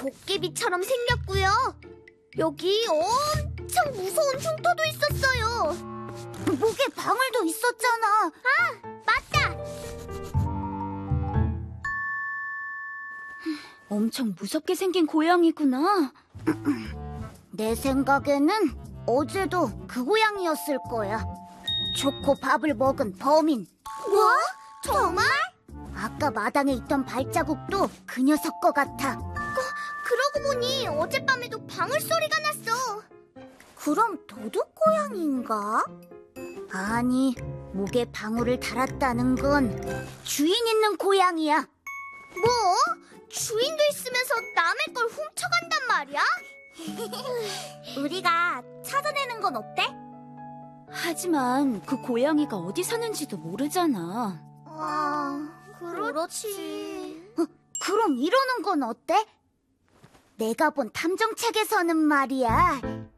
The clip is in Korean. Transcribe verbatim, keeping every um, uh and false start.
도깨비처럼 생겼고요. 여기 엄청 무서운 흉터도 있었어요. 목에 방울도 있었잖아. 아, 맞다. 엄청 무섭게 생긴 고양이구나. 내 생각에는 어제도 그 고양이였을 거야. 초코밥을 먹은 범인. 뭐? 정말? 아까 마당에 있던 발자국도 그 녀석 거 같아. 어, 그러고 보니 어젯밤에도 방울 소리가 났어. 그럼 도둑 고양이인가? 아니, 목에 방울을 달았다는 건 주인 있는 고양이야. 뭐? 주인도 있으면서 남의 걸 훔쳐간단 말이야? 우리가 찾아내는 건 어때? 하지만 그 고양이가 어디 사는지도 모르잖아. 아, 그렇지. 어, 그럼 이러는 건 어때? 내가 본 탐정책에서는 말이야.